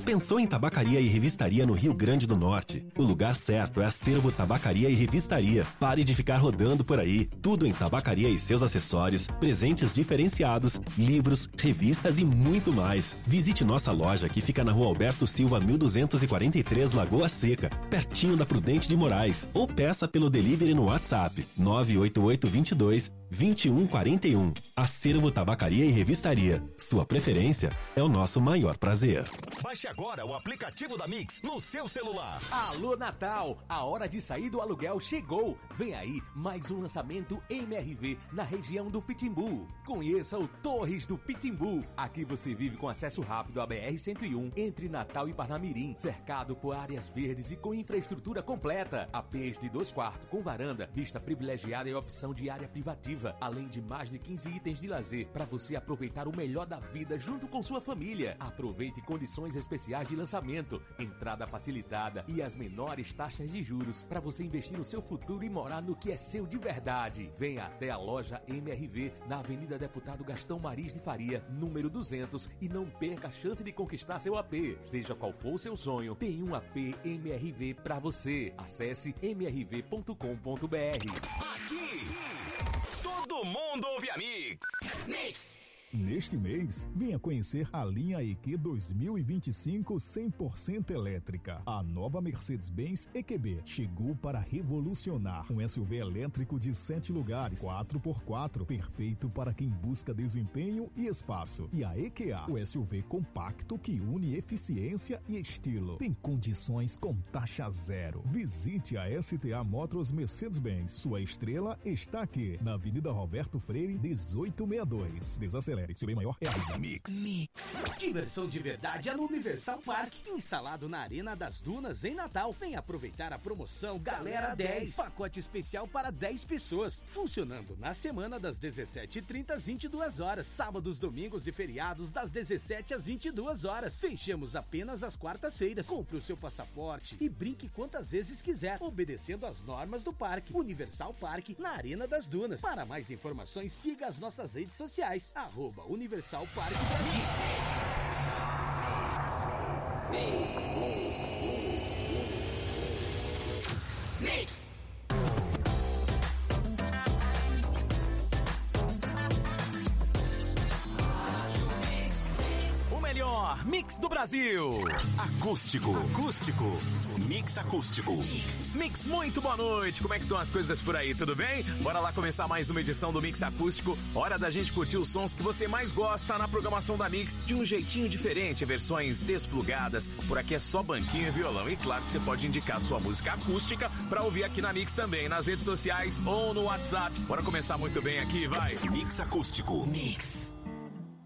Pensou em tabacaria e revistaria no Rio Grande do Norte? O lugar certo é Acervo Tabacaria e Revistaria. Pare de ficar rodando por aí. Tudo em tabacaria e seus acessórios, presentes diferenciados, livros, revistas e muito mais. Visite nossa loja que fica na Rua Alberto Silva, 1243, Lagoa Seca, pertinho da Prudente de Moraes. Ou peça pelo delivery no WhatsApp 98822-2141. Acervo Tabacaria e Revistaria. Sua preferência é o nosso maior prazer. Baixe agora o aplicativo da Mix no seu celular. Alô Natal, a hora de sair do aluguel chegou. Vem aí mais um lançamento MRV na região do Pitimbu. Conheça o Torres do Pitimbu. Aqui você vive com acesso rápido à BR-101 entre Natal e Parnamirim, cercado por áreas verdes e com infraestrutura completa. APs de 2 quartos com varanda, vista privilegiada e opção de área privativa, além de mais de 15 itens de lazer para você aproveitar o melhor da vida junto com sua família. Aproveite condições especiais de lançamento, entrada facilitada e as menores taxas de juros para você investir no seu futuro e morar no que é seu de verdade. Venha até a loja MRV na Avenida Deputado Gastão Maris de Faria, número 200, e não perca a chance de conquistar seu AP. Seja qual for o seu sonho, tem um AP MRV para você. Acesse mrv.com.br. Aqui, todo mundo ouve a Mix. Mix. Neste mês, venha conhecer a linha EQ 2025 100% elétrica. A nova Mercedes-Benz EQB chegou para revolucionar. Um SUV elétrico de 7 lugares, 4x4, perfeito para quem busca desempenho e espaço. E a EQA, o SUV compacto que une eficiência e estilo. Tem condições com taxa zero. Visite a STA Motors Mercedes-Benz. Sua estrela está aqui, na Avenida Roberto Freire, 1862. Desacelere. Seu bem maior é a Mix. Diversão de verdade é no Universal Park, instalado na Arena das Dunas em Natal. Vem aproveitar a promoção Galera 10, pacote especial para 10 pessoas, funcionando na semana das 17h30 às 22 horas, sábados, domingos e feriados das 17 às 22 horas. Fechamos apenas às quartas-feiras. Compre o seu passaporte e brinque quantas vezes quiser, obedecendo às normas do parque. Universal Park, na Arena das Dunas. Para mais informações, siga as nossas redes sociais, @Universal Park Mix. O melhor mix do Brasil. Acústico. Mix acústico. Mix, muito boa noite. Como é que estão as coisas por aí? Tudo bem? Bora lá começar mais uma edição do Mix Acústico. Hora da gente curtir os sons que você mais gosta na programação da Mix de um jeitinho diferente, versões desplugadas. Por aqui é só banquinho e violão. E claro que você pode indicar sua música acústica pra ouvir aqui na Mix também, nas redes sociais ou no WhatsApp. Bora começar muito bem aqui, vai. Mix acústico. Mix.